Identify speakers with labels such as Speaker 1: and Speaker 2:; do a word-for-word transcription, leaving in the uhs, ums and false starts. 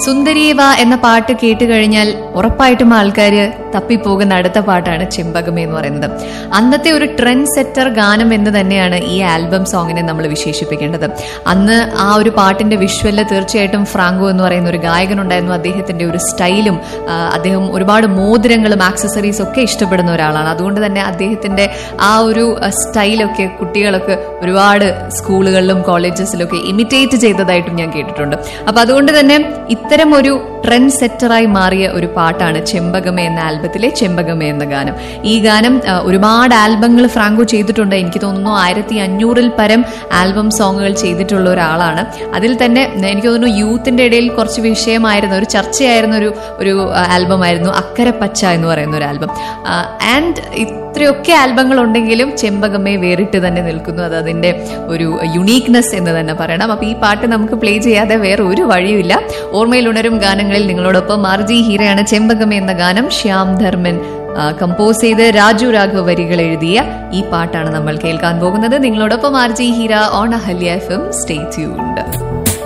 Speaker 1: സുന്ദരീവ എന്ന പാട്ട് കേട്ട് കഴിഞ്ഞാൽ ഉറപ്പായിട്ടും ആൾക്കാര് തപ്പിപ്പോകുന്ന അടുത്ത പാട്ടാണ് ചെമ്പകമേ എന്ന് പറയുന്നത്. അന്നത്തെ ഒരു ട്രെൻഡ് സെറ്റർ ഗാനം എന്ന് തന്നെയാണ് ഈ ആൽബം സോങ്ങിനെ നമ്മൾ വിശേഷിപ്പിക്കേണ്ടത്. അന്ന് ആ ഒരു പാട്ടിന്റെ വിഷ്വല് തീർച്ചയായിട്ടും ഫ്രാങ്കോ എന്ന് പറയുന്ന ഒരു ഗായകനുണ്ടായിരുന്നു. അദ്ദേഹത്തിന്റെ ഒരു സ്റ്റൈലും അദ്ദേഹം ഒരുപാട് മോതിരങ്ങളും ആക്സസറീസും ഒക്കെ ഇഷ്ടപ്പെടുന്ന ഒരാളാണ്. അതുകൊണ്ട് തന്നെ അദ്ദേഹത്തിന്റെ ആ ഒരു സ്റ്റൈലൊക്കെ കുട്ടികളൊക്കെ ഒരുപാട് സ്കൂളുകളിലും കോളേജസിലും ഒക്കെ ഇമിറ്റേറ്റ് ചെയ്തതായിട്ടും ഞാൻ കേട്ടിട്ടുണ്ട്. അപ്പൊ അതുകൊണ്ട് തന്നെ ഇത്തരം ഒരു ട്രെൻഡ് സെറ്ററായി മാറിയ ഒരു പാട്ടാണ് ചെമ്പകമേ എന്ന ആൽബത്തിലെ ചെമ്പകമേ എന്ന ഗാനം. ഈ ഗാനം ഒരുപാട് ആൽബങ്ങൾ ഫ്രാങ്കോ ചെയ്തിട്ടുണ്ട്. എനിക്ക് തോന്നുന്നു ആയിരത്തി അഞ്ഞൂറിൽ പരം ആൽബം സോങ്ങുകൾ ചെയ്തിട്ടുള്ള ഒരാളാണ്. അതിൽ തന്നെ എനിക്ക് തോന്നുന്നു യൂത്തിന്റെ ഇടയിൽ കുറച്ച് വിഷയമായിരുന്ന ഒരു ചർച്ചയായിരുന്ന ഒരു ഒരു ആൽബമായിരുന്നു അക്കരപ്പച്ച എന്ന് പറയുന്ന ഒരു ആൽബം. ആൻഡ് ഇത്രയൊക്കെ ആൽബങ്ങൾ ഉണ്ടെങ്കിലും ചെമ്പകമേ വേറിട്ട് തന്നെ നിൽക്കുന്നു. അത് അതിന്റെ ഒരു യുണീക്നെസ് എന്ന് തന്നെ പറയണം. അപ്പൊ ഈ പാട്ട് നമുക്ക് പ്ലേ ചെയ്യാതെ വേറെ ഒരു വഴിയുമില്ല. ഓർമ്മയിൽ ഉണരും ഗാനങ്ങളിൽ നിങ്ങളോടൊപ്പം ആർജി ഹീരയാണ്. ചെമ്പകമേ എന്ന ഗാനം ശ്യാം ധർമ്മൻ കമ്പോസ് ചെയ്ത് രാജു രാഘവ് വരികൾ എഴുതിയ ഈ പാട്ടാണ് നമ്മൾ കേൾക്കാൻ പോകുന്നത്. നിങ്ങളോടൊപ്പം RJ Heera on Ahalya F M. Stay tuned.